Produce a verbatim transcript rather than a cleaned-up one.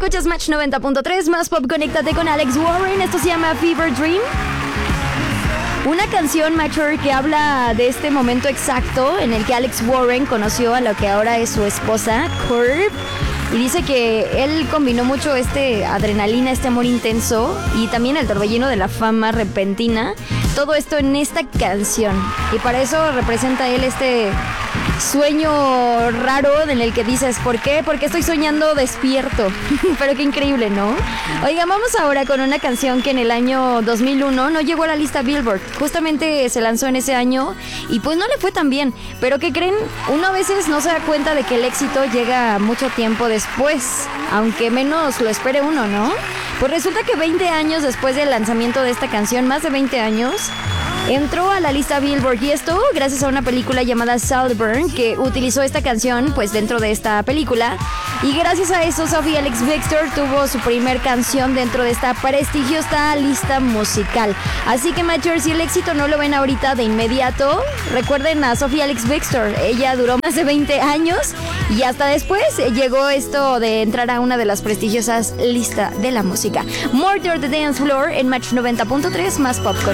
Escuchas Match noventa punto tres, más pop, conéctate con Alex Warren. Esto se llama Fever Dream. Una canción, Mature, que habla de este momento exacto en el que Alex Warren conoció a lo que ahora es su esposa, Curb. Y dice que él combinó mucho este adrenalina, este amor intenso y también el torbellino de la fama repentina. Todo esto en esta canción. Y para eso representa él este sueño raro en el que dices, ¿por qué? Porque estoy soñando despierto. Pero qué increíble, ¿no? Oigan, vamos ahora con una canción que en el año dos mil uno no llegó a la lista Billboard. Justamente se lanzó en ese año y pues no le fue tan bien. Pero ¿qué creen? Uno a veces no se da cuenta de que el éxito llega mucho tiempo después, aunque menos lo espere uno, ¿no? Pues resulta que veinte años después del lanzamiento de esta canción, más de veinte años, entró a la lista Billboard, y esto gracias a una película llamada Saltburn que utilizó esta canción pues dentro de esta película, y gracias a eso Sophie Alex Victor tuvo su primer canción dentro de esta prestigiosa lista musical. Así que Mature, si el éxito no lo ven ahorita de inmediato, recuerden a Sophie Alex Victor. Ella duró más de veinte años y hasta después llegó esto de entrar a una de las prestigiosas listas de la música. Murder the Dance Floor en Match noventa punto tres, más pop con